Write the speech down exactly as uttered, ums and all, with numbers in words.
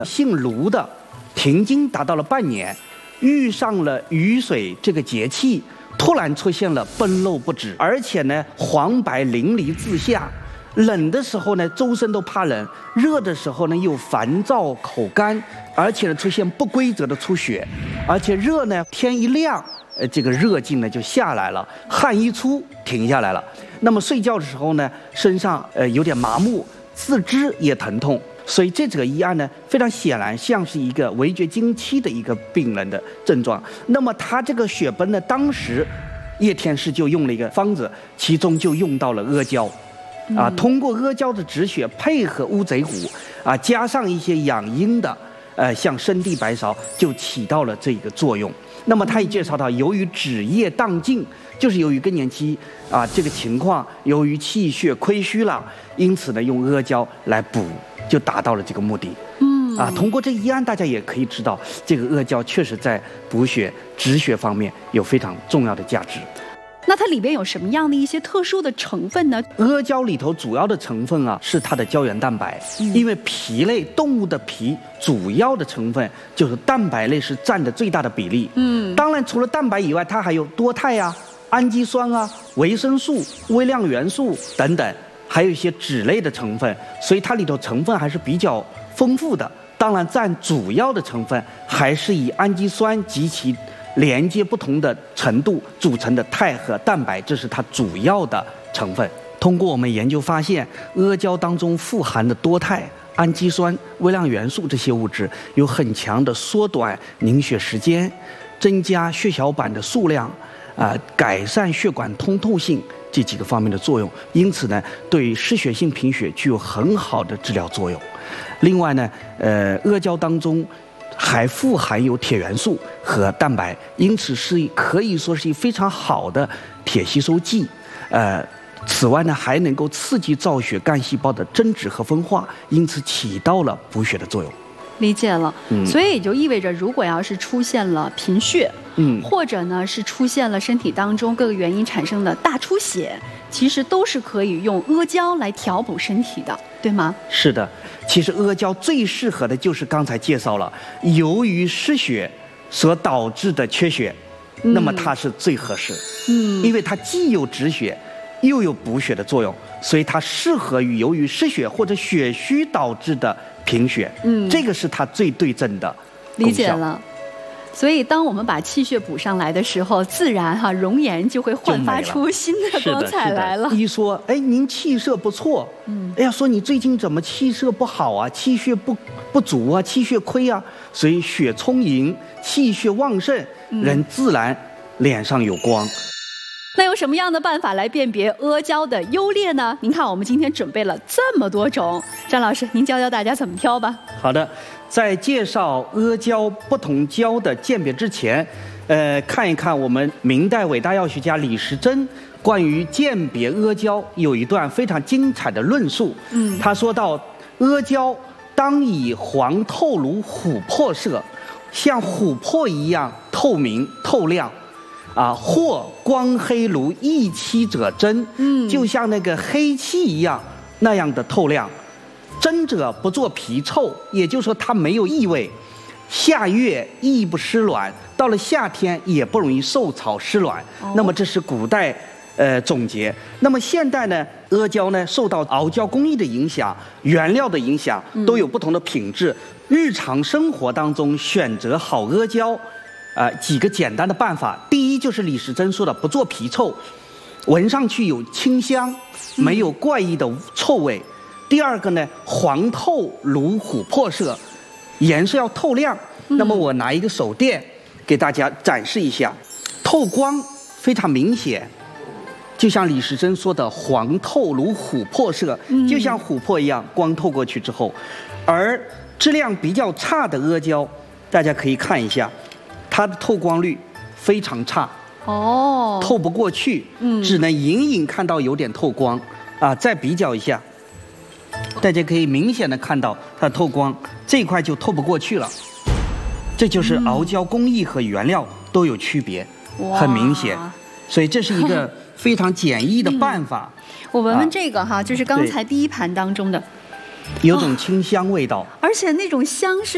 姓卢的停经达到了半年，遇上了雨水这个节气，突然出现了崩漏不止，而且呢黄白淋漓自下。冷的时候呢，周身都怕冷；热的时候呢，又烦躁口干，而且呢出现不规则的出血，而且热呢，天一亮，呃，这个热劲呢就下来了，汗一出停下来了。那么睡觉的时候呢，身上呃有点麻木，四肢也疼痛。所以这个医案呢，非常显然像是一个围绝经期的一个病人的症状。那么他这个血崩呢，当时叶天士就用了一个方子，其中就用到了阿胶。啊，通过阿胶的止血，配合乌贼骨，啊，加上一些养阴的，呃，像生地白芍，就起到了这个作用。那么他也介绍到，由于止液荡尽，就是由于更年期啊这个情况，由于气血亏虚了，因此呢，用阿胶来补，就达到了这个目的。嗯，啊，通过这一案，大家也可以知道，这个阿胶确实在补血、止血方面有非常重要的价值。 那它里边有什么样的一些特殊的成分呢？ 阿胶里头主要的成分啊是它的胶原蛋白，嗯、因为皮类动物的皮主要的成分就是蛋白类是占的最大的比例。嗯，当然除了蛋白以外，它还有多肽啊、氨基酸啊、维生素、微量元素等等，还有一些脂类的成分，所以它里头成分还是比较丰富的。当然占主要的成分还是以氨基酸及其连接不同的程度组成的肽和蛋白，这是它主要的成分。通过我们研究发现，阿胶当中富含的多肽、氨基酸、微量元素这些物质有很强的缩短凝血时间、增加血小板的数量、啊、呃、改善血管通透性这几个方面的作用，因此呢，对失血性贫血具有很好的治疗作用。另外呢，呃，阿胶当中还富含有铁元素和蛋白，因此是可以说是一非常好的铁吸收剂。呃，此外呢，还能够刺激造血干细胞的增殖和分化，因此起到了补血的作用。 理解了，嗯、所以也就意味着，如果要是出现了贫血，嗯，或者呢是出现了身体当中各个原因产生的大出血，其实都是可以用阿胶来调补身体的，对吗？是的， 其实阿胶最适合的就是刚才介绍了，由于失血所导致的缺血，嗯、那么它是最合适，嗯，因为它既有止血，又有补血的作用，所以它适合于由于失血或者血虚导致的贫血，嗯，这个是它最对症的功效。 理解了。所以当我们把气血补上来的时候，自然哈、啊、容颜就会焕发出新的光彩来了。 一说，哎，您气色不错，嗯，哎呀，说你最近怎么气色不好啊？气血不不足啊，气血亏啊，所以血充盈，气血旺盛，人自然脸上有光。 那有什么样的办法来辨别阿胶的优劣呢？您看，我们今天准备了这么多种，张老师，您教教大家怎么挑吧。 好的，在介绍阿胶不同胶的鉴别之前，呃，看一看我们明代伟大药学家李时珍关于鉴别阿胶有一段非常精彩的论述。嗯，他说到，阿胶当以黄透如琥珀色，像琥珀一样透明透亮。啊，或光黑如一漆者真，嗯，就像那个黑漆一样那样的透亮。真者不作皮臭，也就是说它没有异味。夏月亦不湿卵，到了夏天也不容易受潮湿卵。哦、那么这是古代呃总结。那么现代呢，阿胶呢受到熬胶工艺的影响、原料的影响，都有不同的品质。嗯、日常生活当中选择好阿胶。呃，几个简单的办法。第一就是李时珍说的，不做皮臭，闻上去有清香，没有怪异的臭味。嗯、第二个呢，黄透如琥珀色，颜色要透亮。嗯、那么我拿一个手电给大家展示一下，透光非常明显，就像李时珍说的黄透如琥珀色，嗯、就像琥珀一样，光透过去之后。而质量比较差的阿胶，大家可以看一下。它的透光率非常差，哦，透不过去，嗯，只能隐隐看到有点透光，啊，再比较一下，大家可以明显的看到它的透光这一块就透不过去了，这就是熬胶工艺和原料都有区别，嗯、很明显，所以这是一个非常简易的办法。 嗯、我闻闻这个哈，啊、就是刚才第一盘当中的， 有种清香味道， 而且那种香是。